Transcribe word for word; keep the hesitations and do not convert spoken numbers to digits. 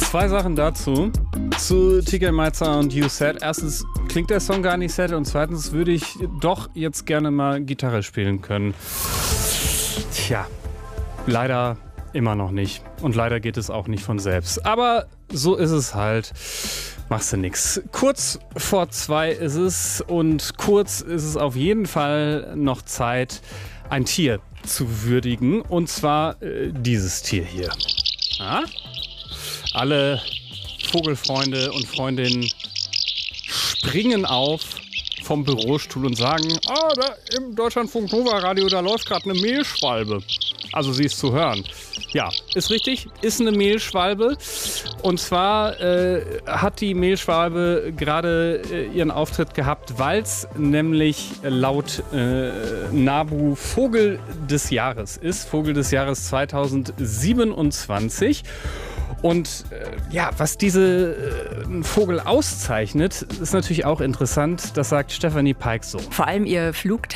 Zwei Sachen dazu. Zu T K Maitza und You Said. Erstens klingt der Song gar nicht sad und zweitens würde ich doch jetzt gerne mal Gitarre spielen können. Tja, leider immer noch nicht. Und leider geht es auch nicht von selbst. Aber so ist es halt. Machst du nix. Kurz vor zwei ist es und kurz ist es auf jeden Fall noch Zeit, ein Tier zu würdigen. Und zwar äh, dieses Tier hier. Ja? Alle Vogelfreunde und Freundinnen springen auf vom Bürostuhl und sagen, ah, da im Deutschlandfunk Nova Radio, da läuft gerade eine Mehlschwalbe. Also sie ist zu hören. Ja, ist richtig, ist eine Mehlschwalbe. Und zwar äh, hat die Mehlschwalbe gerade äh, ihren Auftritt gehabt, weil es nämlich laut äh, NABU Vogel des Jahres ist. Vogel des Jahres zweitausendsiebenundzwanzig. Und äh, ja, was diese äh, Vogel auszeichnet, ist natürlich auch interessant. Das sagt Stefanie Peik so. Vor allem ihr Flugtag